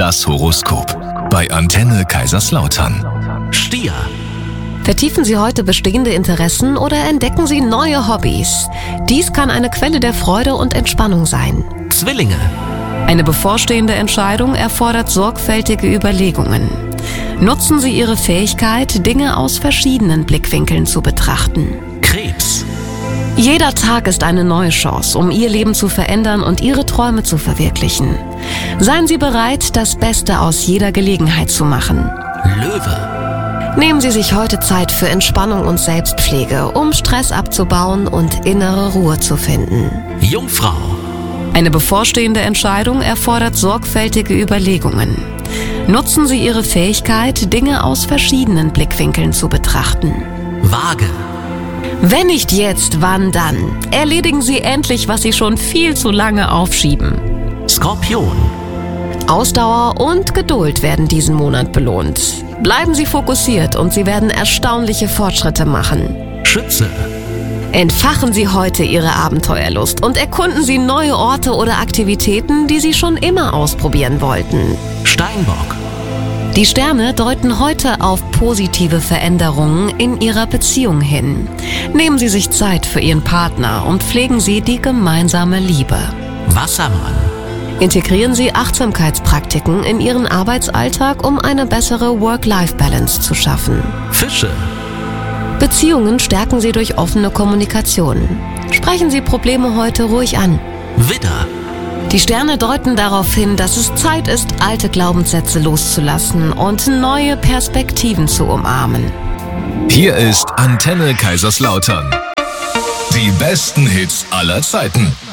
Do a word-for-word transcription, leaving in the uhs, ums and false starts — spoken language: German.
Das Horoskop bei Antenne Kaiserslautern. Stier. Vertiefen Sie heute bestehende Interessen oder entdecken Sie neue Hobbys. Dies kann eine Quelle der Freude und Entspannung sein. Zwillinge. Eine bevorstehende Entscheidung erfordert sorgfältige Überlegungen. Nutzen Sie Ihre Fähigkeit, Dinge aus verschiedenen Blickwinkeln zu betrachten. Krebs. Jeder Tag ist eine neue Chance, um Ihr Leben zu verändern und Ihre Träume zu verwirklichen. Seien Sie bereit, das Beste aus jeder Gelegenheit zu machen. Löwe. Nehmen Sie sich heute Zeit für Entspannung und Selbstpflege, um Stress abzubauen und innere Ruhe zu finden. Jungfrau. Eine bevorstehende Entscheidung erfordert sorgfältige Überlegungen. Nutzen Sie Ihre Fähigkeit, Dinge aus verschiedenen Blickwinkeln zu betrachten. Waage. Wenn nicht jetzt, wann dann? Erledigen Sie endlich, was Sie schon viel zu lange aufschieben. Skorpion. Ausdauer und Geduld werden diesen Monat belohnt. Bleiben Sie fokussiert und Sie werden erstaunliche Fortschritte machen. Schütze. Entfachen Sie heute Ihre Abenteuerlust und erkunden Sie neue Orte oder Aktivitäten, die Sie schon immer ausprobieren wollten. Steinbock. Die Sterne deuten heute auf positive Veränderungen in Ihrer Beziehung hin. Nehmen Sie sich Zeit für Ihren Partner und pflegen Sie die gemeinsame Liebe. Wassermann. Integrieren Sie Achtsamkeitspraktiken in Ihren Arbeitsalltag, um eine bessere Work-Life-Balance zu schaffen. Fische. Beziehungen stärken Sie durch offene Kommunikation. Sprechen Sie Probleme heute ruhig an. Widder. Die Sterne deuten darauf hin, dass es Zeit ist, alte Glaubenssätze loszulassen und neue Perspektiven zu umarmen. Hier ist Antenne Kaiserslautern. Die besten Hits aller Zeiten.